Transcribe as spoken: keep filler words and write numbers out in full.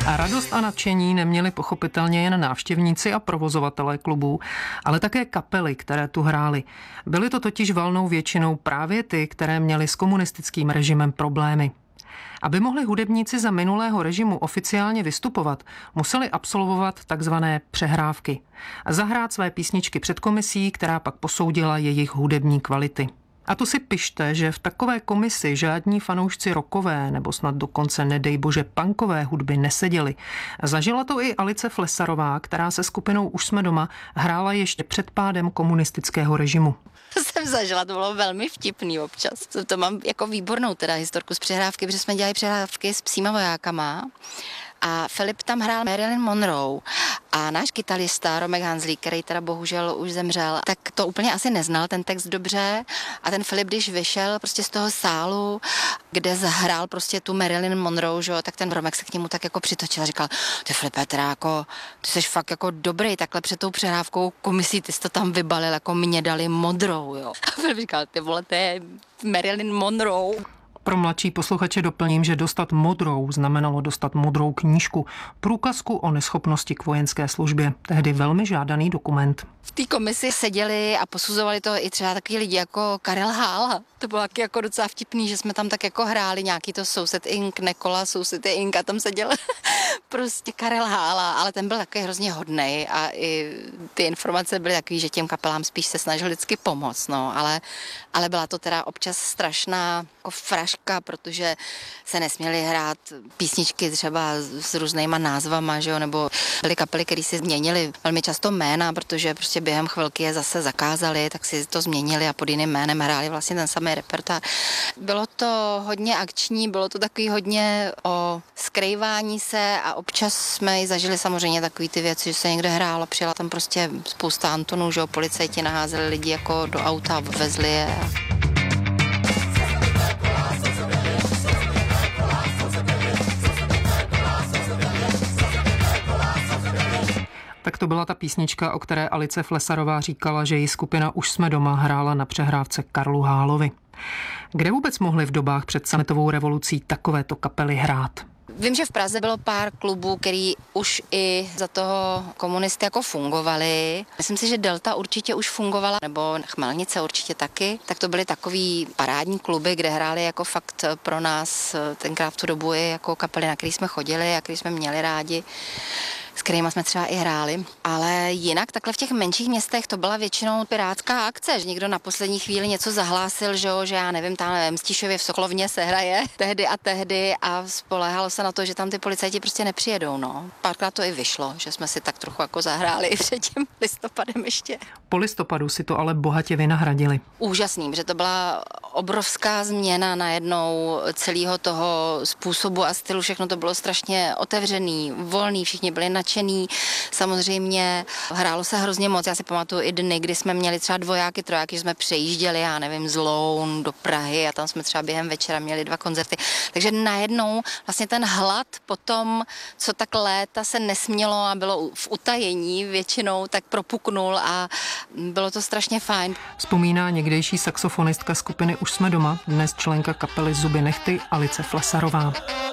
A radost a nadšení neměli pochopitelně jen návštěvníci a provozovatelé klubů, ale také kapely, které tu hrály. Byly to totiž valnou většinou právě ty, které měly s komunistickým režimem problémy. Aby mohli hudebníci za minulého režimu oficiálně vystupovat, museli absolvovat takzvané přehrávky a zahrát své písničky před komisí, která pak posoudila jejich hudební kvality. A to si pište, že v takové komisi žádní fanoušci rockové nebo snad dokonce nedej bože punkové hudby neseděli. Zažila to i Alice Flesarová, která se skupinou Už jsme doma hrála ještě před pádem komunistického režimu. To jsem zažila, to bylo velmi vtipný občas. To, to mám jako výbornou teda historku z přehrávky, protože jsme dělali přehrávky s Psíma vojákama. A Filip tam hrál Marilyn Monroe a náš kytarista Romek Hanzlík, který teda bohužel už zemřel, tak to úplně asi neznal ten text dobře a ten Filip, když vyšel prostě z toho sálu, kde zahrál prostě tu Marilyn Monroe, že, tak ten Romek se k němu tak jako přitočil a říkal, ty Filipe, teda jako, ty jsi fakt jako dobrý, takhle před tou přehrávkou komisí, ty jsi to tam vybalil, jako mě dali modrou, jo. A Filip říkal, ty vole, to je Marilyn Monroe. Pro mladší posluchače doplním, že dostat modrou znamenalo dostat modrou knížku, průkazku o neschopnosti k vojenské službě, tehdy velmi žádaný dokument. V té komisi seděli a posuzovali to i třeba takový lidi jako Karel Hála. To bylo taky jako docela vtipný, že jsme tam tak jako hráli nějaký to Soused Inc, Nekola, Soused Inc a tam seděl prostě Karel Hála, ale ten byl takový hrozně hodnej a i ty informace byly takový, že těm kapelám spíš se snažil vždycky pomoct, no, ale, ale byla to teda občas strašná jako fraška, protože se nesměly hrát písničky třeba s různýma názvama, že jo, nebo byly kapely, které si změnily velmi často jména, protože prostě během chvilky je zase zakázali, tak si to změnili a pod jiným jménem hráli vlastně ten samý repertoár. Bylo to hodně akční, bylo to takový hodně o skrývání se a občas jsme i zažili samozřejmě takový ty věci, že se někde hrálo, přijela tam prostě spousta Antonů, že jo, policajti naházeli lidi jako do auta a vezli je. Tak to byla ta písnička, o které Alice Flesarová říkala, že její skupina Už jsme doma hrála na přehrávce Karlu Hálovi. Kde vůbec mohly v dobách před sametovou revolucí takovéto kapely hrát? Vím, že v Praze bylo pár klubů, který už i za toho komunisty jako fungovaly. Myslím si, že Delta určitě už fungovala, nebo Chmelnice určitě taky. Tak to byly takový parádní kluby, kde hráli jako fakt pro nás tenkrát v tu dobu i jako kapely, na který jsme chodili a který jsme měli rádi, s kterýma jsme třeba i hráli. Ale jinak takhle v těch menších městech to byla většinou pirátská akce, že někdo na poslední chvíli něco zahlásil, že, jo, že já nevím, tam v Mstišově v Sokolovně se hraje tehdy a tehdy a spoléhalo se na to, že tam ty policajti prostě nepřijedou. No. Párkrát to i vyšlo, že jsme si tak trochu jako zahráli i před tím listopadem ještě. Po listopadu si to ale bohatě vynahradili. Úžasný, že to byla obrovská změna najednou celého toho způsobu a stylu, všechno to bylo strašně otevřený, volný, všichni byli nadšený. Samozřejmě hrálo se hrozně moc. Já si pamatuju i dny, kdy jsme měli třeba dvojáky, trojáky, že jsme přejížděli, já nevím, z Loun do Prahy a tam jsme třeba během večera měli dva koncerty. Takže najednou vlastně ten hlad po tom, co tak léta se nesmělo a bylo v utajení většinou, tak propuknul a bylo to strašně fajn. Vzpomíná někdejší saxofonistka skupiny Už jsme doma, dnes členka kapely Zuby nehty Alice Flesarová.